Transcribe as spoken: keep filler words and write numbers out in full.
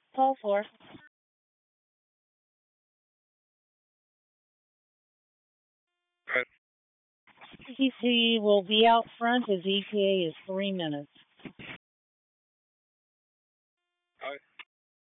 Call for. Right. He will be out front. His E T A is three minutes.